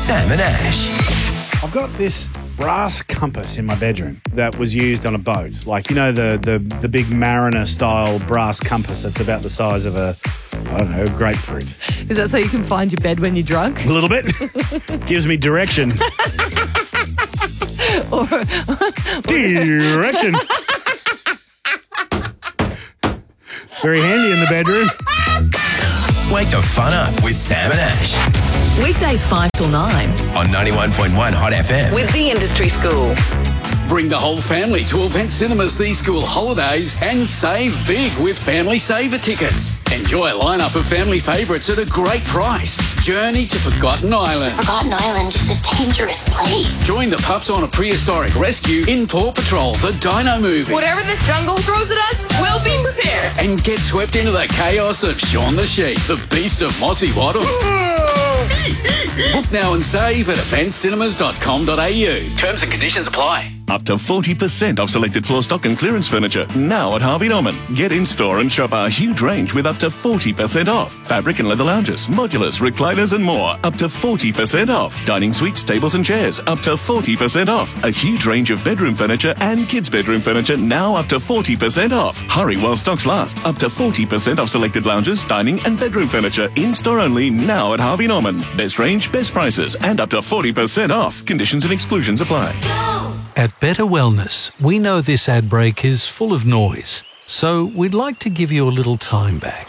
Sam and Ash. I've got this brass compass in my bedroom that was used on a boat. Like, you know, the big mariner-style brass compass that's about the size of a grapefruit. Is that so you can find your bed when you're drunk? A little bit. Gives me direction. Direction. It's very handy in the bedroom. Wake the fun up with Sam and Ash. Weekdays 5 till 9. On 91.1 Hot FM. With the Industry School. Bring the whole family to Event Cinemas these school holidays and save big with Family Saver tickets. Enjoy a lineup of family favourites at a great price. Journey to Forgotten Island. Forgotten Island is a dangerous place. Join the pups on a prehistoric rescue in Paw Patrol, the Dino movie. Whatever this jungle throws at us, we'll be prepared. And get swept into the chaos of Shaun the Sheep, the Beast of Mossy Waddle. Book now and save at eventcinemas.com.au. Terms and conditions apply. Up to 40% off selected floor stock and clearance furniture now at Harvey Norman. Get in store and shop our huge range with up to 40% off. Fabric and leather lounges, modulars, recliners and more. Up to 40% off. Dining suites, tables and chairs. Up to 40% off. A huge range of bedroom furniture and kids' bedroom furniture now up to 40% off. Hurry while stocks last. Up to 40% off selected lounges, dining and bedroom furniture. In store only now at Harvey Norman. Best range, best prices and up to 40% off. Conditions and exclusions apply. At Better Wellness, we know this ad break is full of noise, so we'd like to give you a little time back.